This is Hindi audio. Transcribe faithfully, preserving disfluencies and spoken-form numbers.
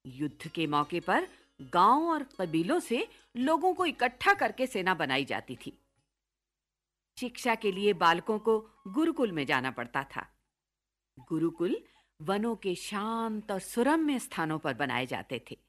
युद्ध के मौके पर गांव और कबीलों से लोगों को इकट्ठा करके सेना बनाई जाती थी। शिक्षा के लिए बालकों को गुरुकुल में जाना पड़ता था। गुरुकुल वनों के शांत और सुरम्य स्थानों पर बनाए जाते थे।